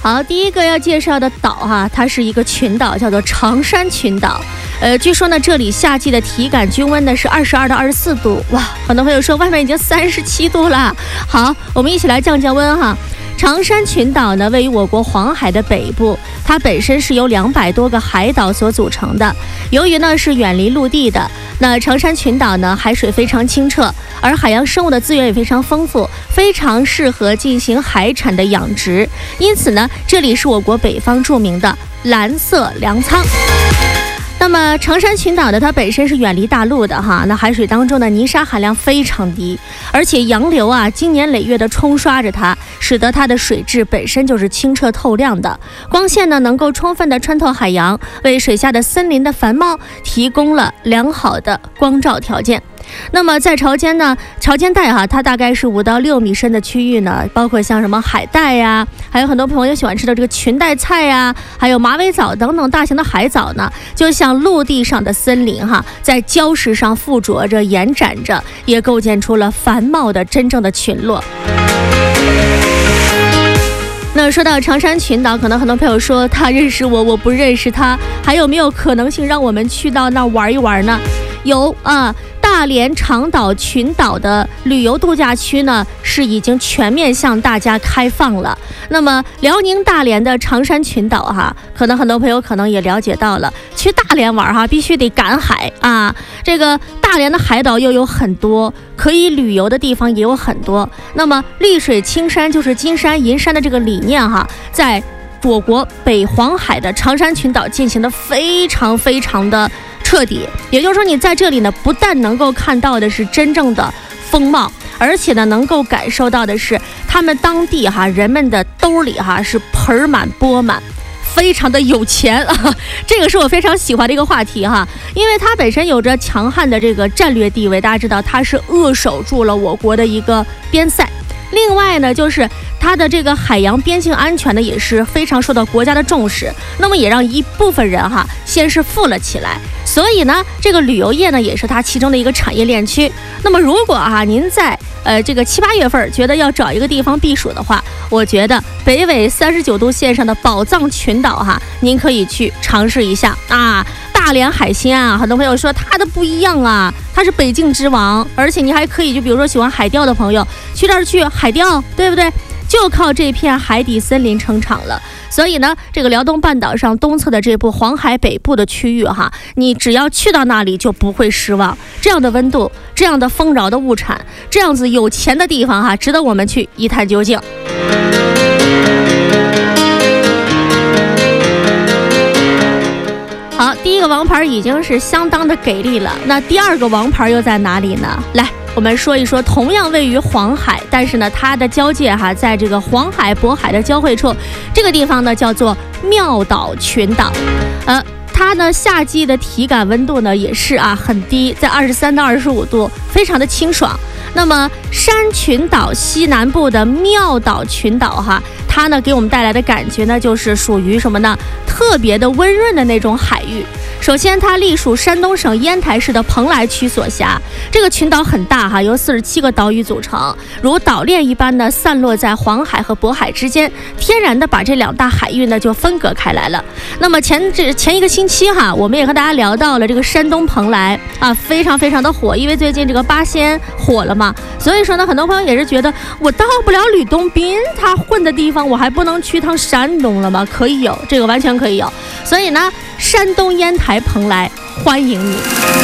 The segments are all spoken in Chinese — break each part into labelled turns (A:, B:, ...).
A: 好，第一个要介绍的岛哈，它是一个群岛，叫做长山群岛。据说呢，这里夏季的体感均温呢是22到24度，哇，很多朋友说外面已经37度了。好，我们一起来降降温哈。长山群岛呢，位于我国黄海的北部，它本身是由200多个海岛所组成的。由于呢是远离陆地的，那长山群岛呢海水非常清澈，而海洋生物的资源也非常丰富，非常适合进行海产的养殖。因此呢，这里是我国北方著名的蓝色粮仓。那么长山群岛呢，它本身是远离大陆的哈，那海水当中的泥沙含量非常低，而且洋流啊经年累月的冲刷着它，使得它的水质本身就是清澈透亮的，光线呢能够充分的穿透海洋，为水下的森林的繁茂提供了良好的光照条件。那么在潮间带哈，它大概是5到6米深的区域呢，包括像什么海带呀，还有很多朋友喜欢吃的这个裙带菜呀，还有马尾藻等等大型的海藻呢，就像陆地上的森林哈，在礁石上附着着延展着，也构建出了繁茂的真正的群落。那说到长山群岛，可能很多朋友说他认识我，我不认识他，还有没有可能性让我们去到那玩一玩呢？有啊，大连长岛群岛的旅游度假区呢是已经全面向大家开放了。那么辽宁大连的长山群岛哈，可能很多朋友可能也了解到了，去大连玩哈必须得赶海啊。这个大连的海岛又有很多，可以旅游的地方也有很多。那么绿水青山就是金山银山的这个理念哈，在我国北黄海的长山群岛进行的非常非常的彻底，也就是说你在这里呢，不但能够看到的是真正的风貌，而且呢能够感受到的是他们当地哈人们的兜里哈是盆满钵满，非常的有钱啊，这个是我非常喜欢的一个话题哈，因为它本身有着强悍的这个战略地位，大家知道它是扼守住了我国的一个边塞。另外呢，就是它的这个海洋边境安全呢也是非常受到国家的重视，那么也让一部分人哈先是富了起来，所以呢这个旅游业呢也是它其中的一个产业链区。那么如果您在这个7、8月份觉得要找一个地方避暑的话，我觉得北纬39度线上的宝藏群岛哈，您可以去尝试一下啊。大连海鲜啊，很多朋友说它的不一样啊，它是北境之王，而且你还可以就比如说喜欢海钓的朋友去这儿去海钓，对不对？就靠这片海底森林撑场了。所以呢，这个辽东半岛上东侧的这部黄海北部的区域哈，你只要去到那里就不会失望。这样的温度，这样的丰饶的物产，这样子有钱的地方哈，值得我们去一探究竟。好，第一个王牌已经是相当的给力了，那第二个王牌又在哪里呢？来，我们说一说，同样位于黄海，但是呢它的交界哈，在这个黄海渤海的交汇处，这个地方呢叫做妙岛群岛。它呢夏季的体感温度呢也是很低，在23到25度，非常的清爽。那么山群岛西南部的妙岛群岛哈，它呢给我们带来的感觉呢就是属于什么呢？特别的温润的那种海域。首先它隶属山东省烟台市的蓬莱区所辖，这个群岛很大哈，由47个岛屿组成，如岛链一般呢散落在黄海和渤海之间，天然的把这2大海域呢就分隔开来了。那么前一个星期哈，我们也和大家聊到了这个山东蓬莱非常非常的火，因为最近这个八仙火了嘛，所以说呢很多朋友也是觉得我到不了吕洞宾他混的地方，我还不能去趟山东了吗？可以有，这个完全可以有。所以呢山东烟台蓬莱欢迎你。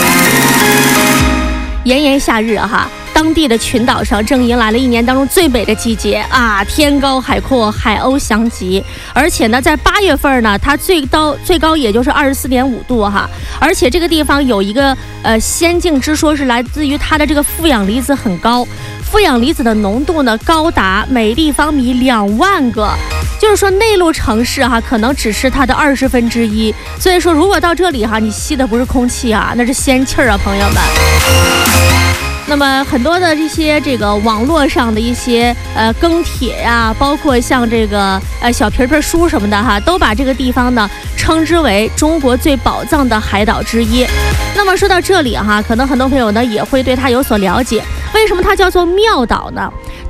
A: 炎炎夏日哈，当地的群岛上正迎来了1年当中最美的季节天高海阔，海鸥翔集。而且呢在8月份呢，它最高也就是24.5度哈。而且这个地方有一个仙境之说，是来自于它的这个负氧离子很高，负氧离子的浓度呢高达每立方米2万个，就是说内陆城市可能只是它的1/20。所以说如果到这里你吸的不是空气那是仙气儿朋友们。那么很多的这个网络上的一些更帖呀，包括像这个小皮书什么的都把这个地方呢称之为中国最宝藏的海岛之一。那么说到这里可能很多朋友呢也会对它有所了解，为什么它叫做妙岛呢？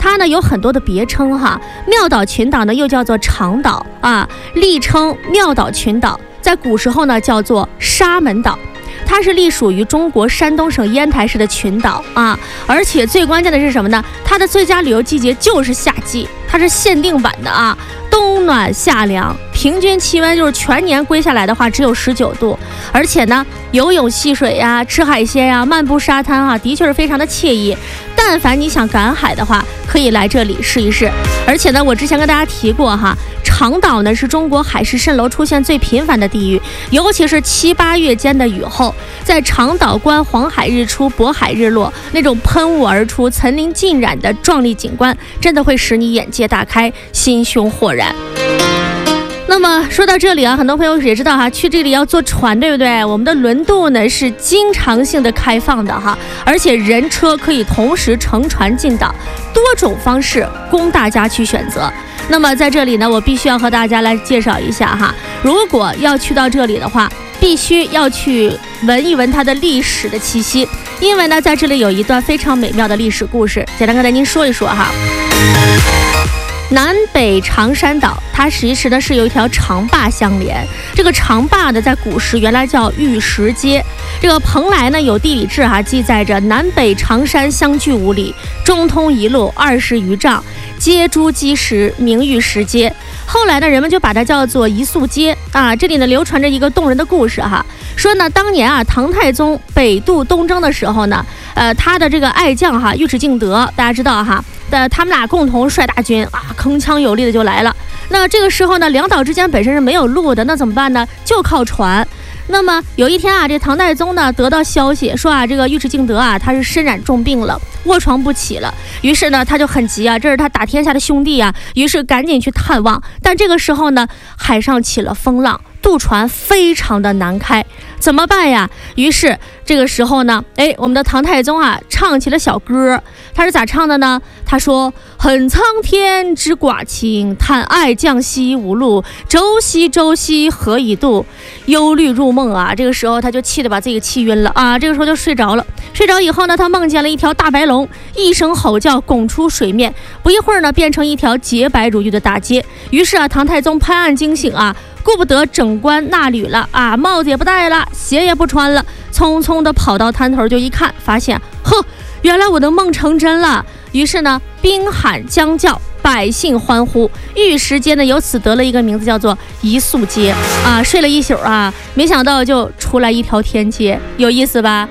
A: 它呢有很多的别称哈。妙岛群岛呢又叫做长岛啊，历称妙岛群岛，在古时候呢叫做沙门岛。它是隶属于中国山东省烟台市的群岛啊，而且最关键的是什么呢？它的最佳旅游季节就是夏季，它是限定版的啊，冬暖夏凉，平均气温就是全年归下来的话只有19度，而且呢，游泳戏水呀、吃海鲜呀、漫步沙滩啊，的确是非常的惬意。但凡你想赶海的话，可以来这里试一试。而且呢，我之前跟大家提过哈，长岛呢是中国海市蜃楼出现最频繁的地域，尤其是7、8月间的雨后，在长岛观黄海日出、渤海日落，那种喷雾而出、层林尽染的壮丽景观，真的会使你眼界大开、心胸豁然。那么说到这里啊，很多朋友也知道哈，去这里要坐船，对不对？我们的轮渡呢是经常性的开放的哈，而且人车可以同时乘船进岛，多种方式供大家去选择。那么在这里呢，我必须要和大家来介绍一下哈，如果要去到这里的话，必须要去闻一闻它的历史的气息，因为呢，在这里有一段非常美妙的历史故事，简单跟您说一说哈。南北长山岛，它其实呢是有一条长坝相连。这个长坝呢，在古时原来叫玉石街。这个蓬莱呢有地理志哈，记载着南北长山相距5里，中通一路20余丈，街诸基石，名玉石街。后来呢，人们就把它叫做一宿街啊。这里呢流传着一个动人的故事哈，说呢当年啊唐太宗北渡东征的时候呢，他的这个爱将哈尉迟敬德，大家知道哈。他们俩共同率大军啊，铿锵有力的就来了。那这个时候呢，两岛之间本身是没有路的，那怎么办呢？就靠船。那么有一天啊，这唐太宗呢得到消息说啊，这个尉迟敬德啊他是身染重病了，卧床不起了。于是呢他就很急啊，这是他打天下的兄弟啊，于是赶紧去探望。但这个时候呢，海上起了风浪，渡船非常的难开，怎么办呀？于是这个时候呢，我们的唐太宗啊唱起了小歌。他是咋唱的呢？他说：恨苍天之寡情，叹爱将西无路，舟兮何以渡，忧虑入梦啊。这个时候他就气得把自己气晕了啊，这个时候就睡着了。睡着以后呢，他梦见了一条大白龙，一声吼叫拱出水面，不一会儿呢变成一条洁白如玉的大街。于是啊，唐太宗拍案惊醒啊，顾不得整冠纳履了啊，帽子也不戴了，鞋也不穿了，匆匆的跑到滩头，就一看，发现原来我的梦成真了。于是呢，兵喊将叫，百姓欢呼，玉石街呢由此得了一个名字，叫做一宿街啊。睡了一宿啊，没想到就出来一条天街，有意思吧？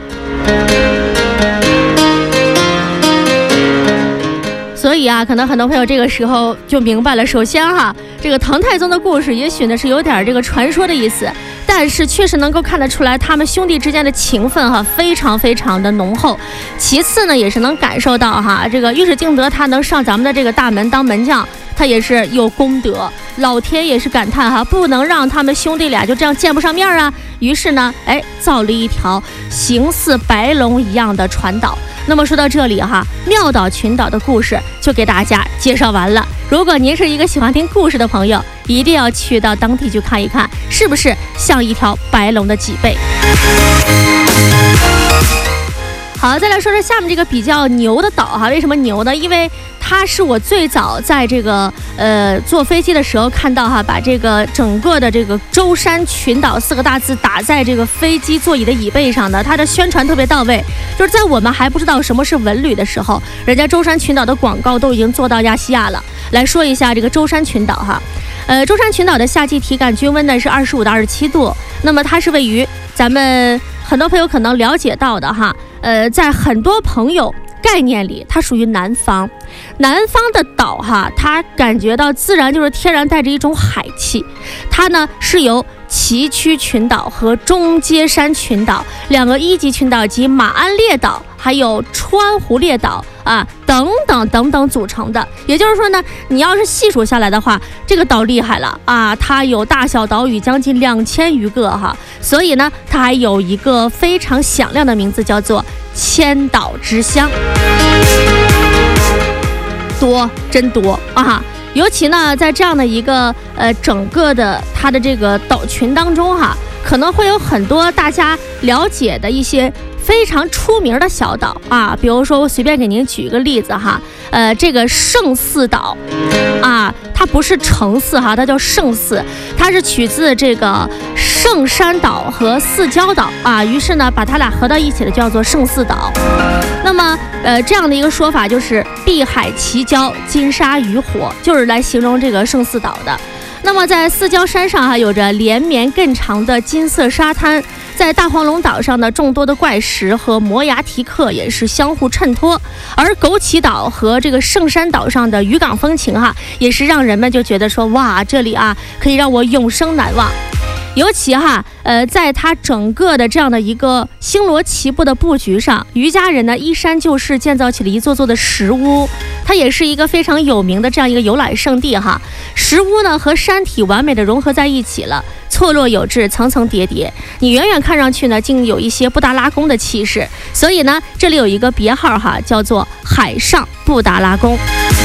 A: 所以啊，可能很多朋友这个时候就明白了。首先哈，这个唐太宗的故事也许呢是有点这个传说的意思，但是确实能够看得出来他们兄弟之间的情分哈，非常非常的浓厚。其次呢，也是能感受到哈，这个尉迟敬德他能上咱们的这个大门当门将，他也是有功德。老天也是感叹哈，不能让他们兄弟俩就这样见不上面啊。于是呢，造了一条形似白龙一样的船岛。那么说到这里哈，妙岛群岛的故事就给大家介绍完了。如果您是一个喜欢听故事的朋友，一定要去到当地去看一看，是不是像一条白龙的几倍。好，再来说说下面这个比较牛的岛哈。为什么牛呢？因为它是我最早在这个坐飞机的时候看到哈，把这个整个的这个舟山群岛4个大字打在这个飞机座椅的椅背上的，它的宣传特别到位。就是在我们还不知道什么是文旅的时候，人家舟山群岛的广告都已经做到亚细亚了。来说一下这个舟山群岛哈，舟山群岛的夏季体感均温呢是25到27度，那么它是位于咱们很多朋友可能了解到的哈，在很多朋友概念里，它属于南方。南方的岛哈，它感觉到自然就是天然带着一种海气。它呢是由崎岖群岛和中阶山群岛2个1级群岛及马鞍列岛，还有川湖列岛啊等等组成的。也就是说呢，你要是细数下来的话，这个岛厉害了啊，它有大小岛屿将近2000余个哈。所以呢，它还有一个非常响亮的名字，叫做千岛之乡。多，真多啊！尤其呢，在这样的一个整个的它的这个岛群当中哈，可能会有很多大家了解的一些非常出名的小岛啊，比如说我随便给您举一个例子哈，这个圣寺岛啊，它不是城寺哈，它叫圣寺，它是取自这个圣山岛和四礁岛啊，于是呢把它俩合到一起的叫做圣寺岛。那么这样的一个说法就是碧海奇礁，金沙渔火，就是来形容这个圣寺岛的。那么在四礁山上有着连绵更长的金色沙滩，在大黄龙岛上的众多的怪石和摩崖提克也是相互衬托，而枸杞岛和这个圣山岛上的渔港风情也是让人们就觉得说，哇，这里可以让我永生难忘。尤其在它整个的这样的一个星罗棋布的布局上，渔家人呢依山就势建造起了一座座的石屋，它也是一个非常有名的这样一个游览胜地石屋呢和山体完美的融合在一起了，错落有致，层层叠叠，你远远看上去呢竟有一些布达拉宫的气势，所以呢这里有一个别号叫做海上布达拉宫。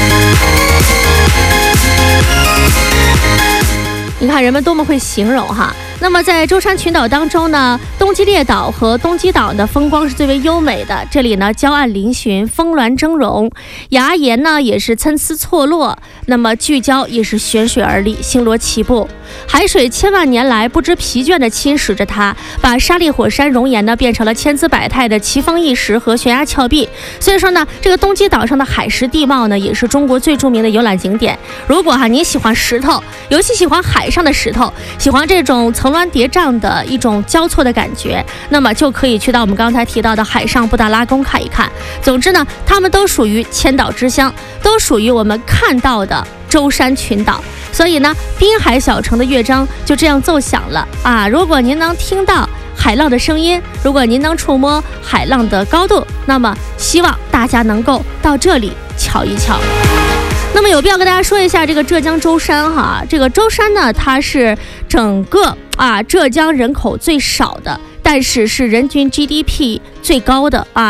A: 你看人们多么会形容那么在舟山群岛当中呢，东基列岛和东基岛的风光是最为优美的，这里呢礁岸嶙峋，峰峦峥嵘，崖岩呢也是参差错落，那么巨礁也是悬水而立，星罗棋布，海水千万年来不知疲倦地侵蚀着它，把沙砾火山熔岩呢变成了千姿百态的奇峰异石和悬崖峭壁。所以说呢，这个东基岛上的海蚀地貌呢也是中国最著名的游览景点。如果你喜欢石头，尤其喜欢海上的石头，喜欢这种层峦叠嶂的一种交错的感觉，那么就可以去到我们刚才提到的海上布达拉宫看一看。总之呢，它们都属于千岛之乡，都属于我们看到的舟山群岛。所以呢，滨海小城的乐章就这样奏响了如果您能听到海浪的声音，如果您能触摸海浪的高度，那么希望大家能够到这里瞧一瞧。那么有必要跟大家说一下这个浙江舟山这个舟山呢，它是整个浙江人口最少的，但是是人均 GDP 最高的